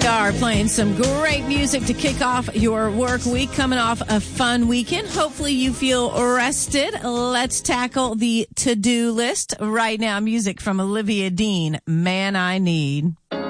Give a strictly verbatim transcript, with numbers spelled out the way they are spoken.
Are playing some great music to kick off your work week, coming off a fun weekend. Hopefully you feel rested. Let's tackle the to-do list right now. Music from Olivia Dean, Man I Need.